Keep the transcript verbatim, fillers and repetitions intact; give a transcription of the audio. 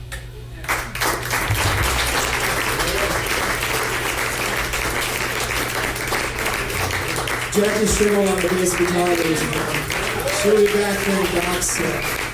Jackie Schimmel on the bass guitar, ladies and gentlemen. She'll be back for the box set.